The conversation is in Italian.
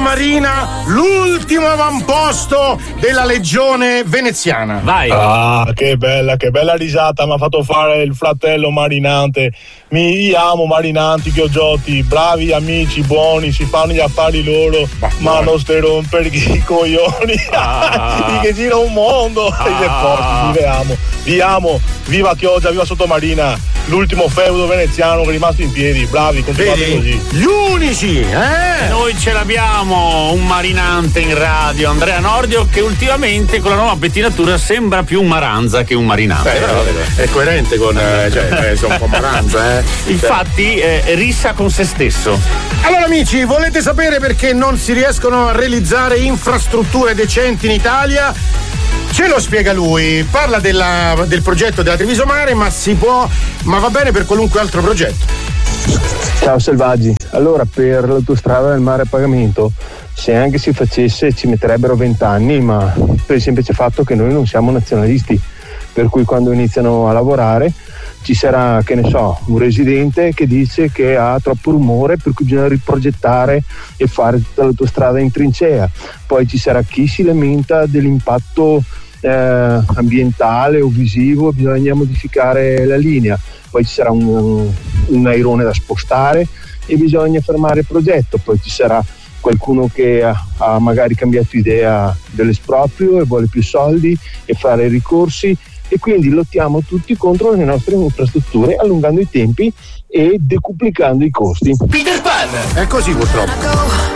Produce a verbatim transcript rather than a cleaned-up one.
Marina, l'ultimo avamposto della legione veneziana. Vai. Ah, che bella, che bella risata mi ha fatto fare il fratello Marinante. Mi amo Marinanti, Chiogiotti, bravi amici, buoni, si fanno gli affari loro, bah, ma non ste rompere i coglioni. Ah. Che gira un mondo. Ah. E forti, vi amo, vi amo, viva Chioggia, viva Sottomarina, l'ultimo feudo veneziano che è rimasto in piedi, bravi, continuate Vedi? Così. Gli unici, eh? Noi ce l'abbiamo, un Marinante in radio, Andrea Nordio, che ultimamente con la nuova pettinatura sembra più un Maranza che un Marinante. Beh, però, è coerente con, eh, cioè, eh, sono un po' Maranza, eh. Infatti eh, rissa con se stesso. Allora amici, volete sapere perché non si riescono a realizzare infrastrutture decenti in Italia? Ce lo spiega lui, parla della, del progetto della Treviso Mare, ma si può, ma va bene per qualunque altro progetto. Ciao selvaggi, allora per l'autostrada del mare a pagamento, se anche si facesse ci metterebbero vent'anni, ma per il semplice fatto che noi non siamo nazionalisti, per cui quando iniziano a lavorare ci sarà, che ne so, un residente che dice che ha troppo rumore per cui bisogna riprogettare e fare tutta l'autostrada in trincea, poi ci sarà chi si lamenta dell'impatto eh, ambientale o visivo, bisogna modificare la linea, poi ci sarà un, un airone da spostare e bisogna fermare il progetto, poi ci sarà qualcuno che ha, ha magari cambiato idea dell'esproprio e vuole più soldi e fare ricorsi, e quindi lottiamo tutti contro le nostre infrastrutture allungando i tempi e decuplicando i costi. Peter Pan! È così purtroppo.